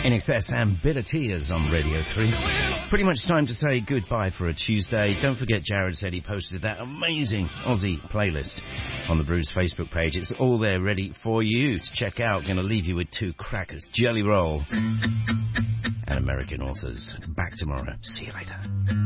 In Excess and Bitter Tears on Radio 3. Pretty much time to say goodbye for a Tuesday. Don't forget Jared said he posted that amazing Aussie playlist on the Brews Facebook page. It's all there ready for you to check out. Going to leave you with two crackers, Jelly Roll and American Authors. Back tomorrow. See you later.